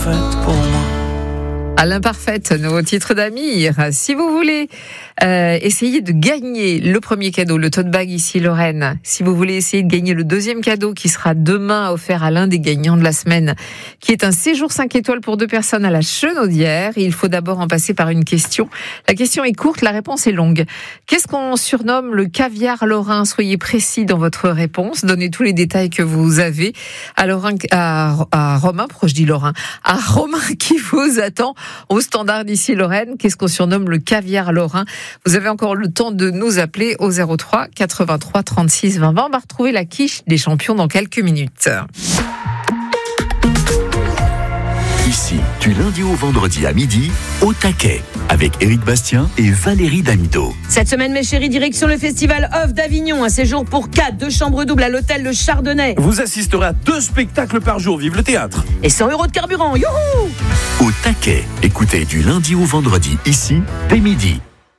l'imparfaite pour moi. À l'imparfaite, nouveau titre d'Amir. Si vous voulez essayer de gagner le premier cadeau, le tote bag ici Lorraine, si vous voulez essayer de gagner le deuxième cadeau qui sera demain offert à l'un des gagnants de la semaine, qui est un séjour 5 étoiles pour 2 personnes à la Chenaudière, il faut d'abord en passer par une question. La question est courte, la réponse est longue. Qu'est-ce qu'on surnomme le caviar lorrain? Soyez précis dans votre réponse, donnez tous les détails que vous avez à Romain, proche dit Lorrain, à Romain qui vous attend au standard d'ici Lorraine. Qu'est-ce qu'on surnomme le caviar lorrain? Vous avez encore le temps de nous appeler au 03 83 36 20 20. On va retrouver la quiche des champions dans quelques minutes. Ici, du lundi au vendredi à midi, au taquet, avec Éric Bastien et Valérie Damido. Cette semaine, mes chéris, direction le festival Off d'Avignon. Un séjour pour 4, 2 chambres doubles à l'hôtel Le Chardonnay. Vous assisterez à 2 spectacles par jour. Vive le théâtre. Et 100 € de carburant. Youhou! Au taquet, écoutez du lundi au vendredi, ici, dès midi.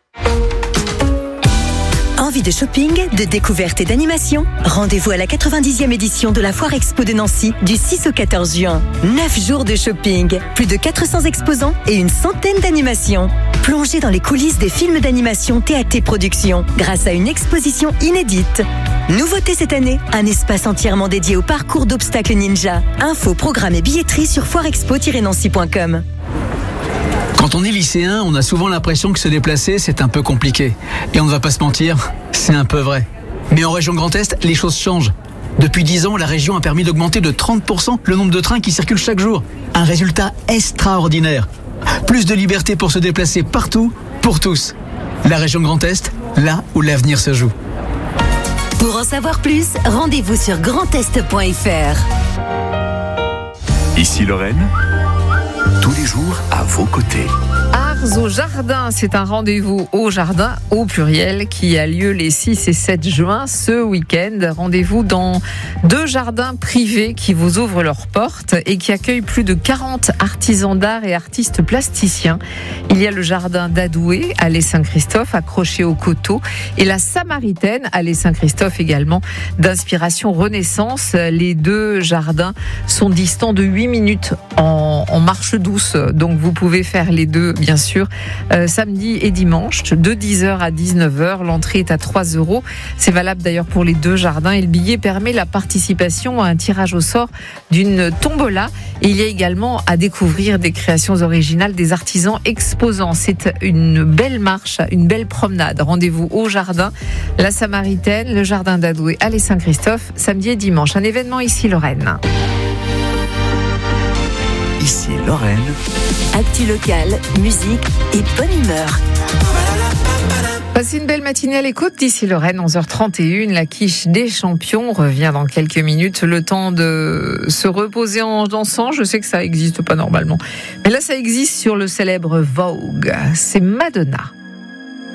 Envie de shopping, de découverte et d'animation? Rendez-vous à la 90e édition de la Foire Expo de Nancy du 6 au 14 juin. 9 jours de shopping, plus de 400 exposants et une centaine d'animations. Plongez dans les coulisses des films d'animation TAT Productions grâce à une exposition inédite. Nouveauté cette année, un espace entièrement dédié au parcours d'obstacles ninja. Infos, programmes et billetterie sur foirexpo-nancy.com. Quand on est lycéen, on a souvent l'impression que se déplacer, c'est un peu compliqué. Et on ne va pas se mentir, c'est un peu vrai. Mais en région Grand Est, les choses changent. Depuis 10 ans, la région a permis d'augmenter de 30% le nombre de trains qui circulent chaque jour. Un résultat extraordinaire. Plus de liberté pour se déplacer partout, pour tous. La région Grand Est, là où l'avenir se joue. Pour en savoir plus, rendez-vous sur grandest.fr. Ici Lorraine, tous les jours à vos côtés. Ars au Jardin, c'est un rendez-vous au jardin, au pluriel, qui a lieu les 6 et 7 juin, ce week-end. Rendez-vous dans 2 jardins privés qui vous ouvrent leurs portes et qui accueillent plus de 40 artisans d'art et artistes plasticiens. Il y a le jardin d'Adoué, allée Saint-Christophe, accroché au coteau, et la Samaritaine, allée Saint-Christophe également, d'inspiration Renaissance. Les 2 jardins sont distants de 8 minutes en marche douce, donc vous pouvez faire les 2, bien sûr. Samedi et dimanche de 10h à 19h. L'entrée est à 3 €. C'est valable d'ailleurs pour les 2 jardins et le billet permet la participation à un tirage au sort d'une tombola. Et il y a également à découvrir des créations originales des artisans exposants. C'est une belle marche, une belle promenade. Rendez-vous au jardin, la Samaritaine, le jardin d'Adoué, allée Saint-Christophe, samedi et dimanche. Un événement ici Lorraine. Ici Lorraine. Actu locale, musique et bonne humeur. Passez une belle matinée à l'écoute d'ici Lorraine, 11h31. La quiche des champions revient dans quelques minutes. Le temps de se reposer en dansant. Je sais que ça n'existe pas normalement. Mais là, ça existe sur le célèbre Vogue. C'est Madonna.